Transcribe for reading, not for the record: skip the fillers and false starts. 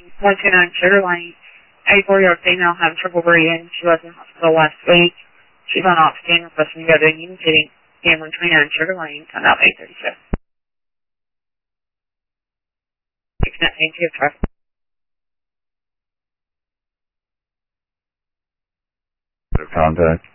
129 Sugar Lane. 84-year-old female having trouble breathing. She was in the hospital last week. She's on oxygen, requesting to go to Union City. And 129 Sugar Lane, time out 837. 619 of traffic. Contact.